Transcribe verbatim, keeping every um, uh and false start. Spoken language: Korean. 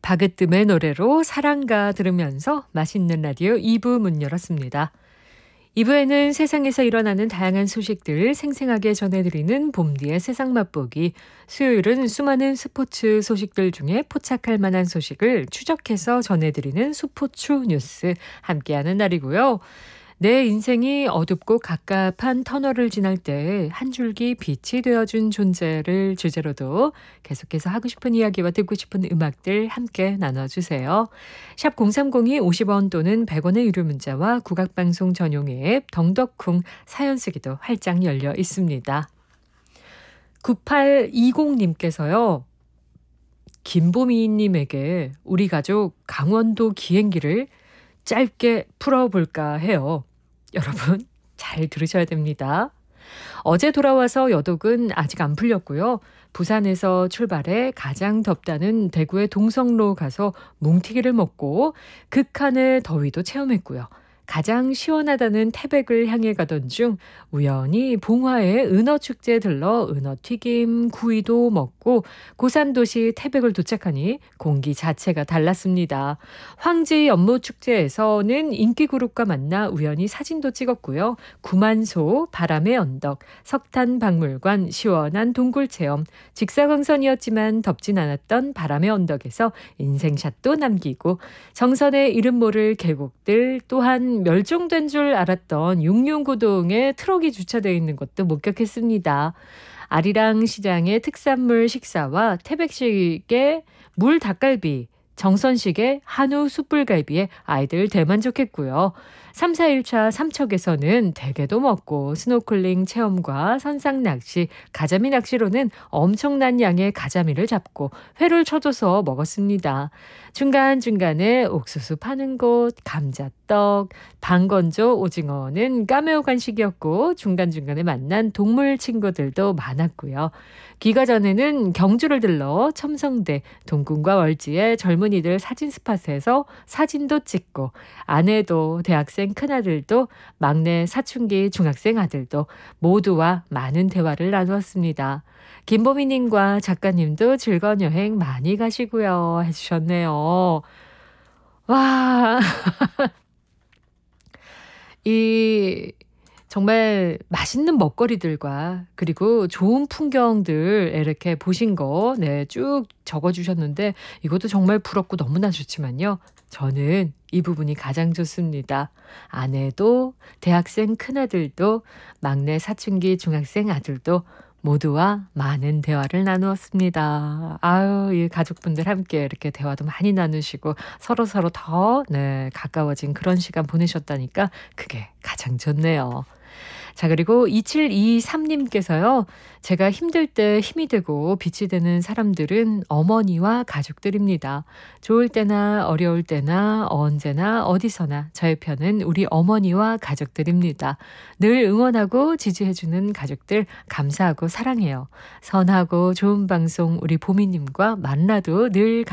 바그뜸의 노래로 사랑가 들으면서 맛있는 라디오 이 부 문 열었습니다. 이 부에는 세상에서 일어나는 다양한 소식들을 생생하게 전해드리는 봄디의 세상 맛보기. 수요일은 수많은 스포츠 소식들 중에 포착할 만한 소식을 추적해서 전해드리는 스포츠 뉴스 함께하는 날이고요. 내 인생이 어둡고 갑갑한 터널을 지날 때 한 줄기 빛이 되어준 존재를 주제로도 계속해서 하고 싶은 이야기와 듣고 싶은 음악들 함께 나눠주세요. 샵 공삼공이 오십 원 또는 백 원의 유료 문자와 국악방송 전용의 앱 덩덕쿵 사연 쓰기도 활짝 열려 있습니다. 구팔이공님께서요. 김보미님에게 우리 가족 강원도 기행기를 짧게 풀어볼까 해요. 여러분 잘 들으셔야 됩니다. 어제 돌아와서 여독은 아직 안 풀렸고요. 부산에서 출발해 가장 덥다는 대구의 동성로 가서 뭉티기를 먹고 극한의 더위도 체험했고요. 가장 시원하다는 태백을 향해 가던 중 우연히 봉화의 은어축제에 들러 은어튀김, 구이도 먹고 고산도시 태백을 도착하니 공기 자체가 달랐습니다. 황지 연못축제에서는 인기그룹과 만나 우연히 사진도 찍었고요. 구만소, 바람의 언덕, 석탄박물관, 시원한 동굴체험, 직사광선이었지만 덥진 않았던 바람의 언덕에서 인생샷도 남기고 정선의 이름 모를 계곡들 또한 멸종된 줄 알았던 육륜구동에 트럭이 주차되어 있는 것도 목격했습니다. 아리랑 시장의 특산물 식사와 태백식의 물 닭갈비, 정선식의 한우 숯불갈비에 아이들 대만족했고요. 삼, 사 일차 삼척에서는 대게도 먹고 스노클링 체험과 선상 낚시, 가자미 낚시로는 엄청난 양의 가자미를 잡고 회를 쳐줘서 먹었습니다. 중간중간에 옥수수 파는 곳, 감자떡, 방건조 오징어는 까메오 간식이었고 중간중간에 만난 동물 친구들도 많았고요. 귀가 전에는 경주를 들러 첨성대, 동궁과 월지의 젊은이들 사진 스팟에서 사진도 찍고 아내도 대학생 큰아들도 막내 사춘기 중학생 아들도 모두와 많은 대화를 나누었습니다. 김보미님과 작가님도 즐거운 여행 많이 가시고요 해주셨네요. 와, 이 정말 맛있는 먹거리들과 그리고 좋은 풍경들 이렇게 보신 거 네, 쭉 적어주셨는데 이것도 정말 부럽고 너무나 좋지만요. 저는 이 부분이 가장 좋습니다. 아내도 대학생 큰아들도 막내 사춘기 중학생 아들도 모두와 많은 대화를 나누었습니다. 아유, 이 가족분들 함께 이렇게 대화도 많이 나누시고 서로서로 더 네, 가까워진 그런 시간 보내셨다니까 그게 가장 좋네요. 자, 그리고 이칠이삼님께서요. 제가 힘들 때 힘이 되고 빛이 되는 사람들은 어머니와 가족들입니다. 좋을 때나 어려울 때나 언제나 어디서나 저의 편은 우리 어머니와 가족들입니다. 늘 응원하고 지지해주는 가족들 감사하고 사랑해요. 선하고 좋은 방송 우리 보미님과 만나도 늘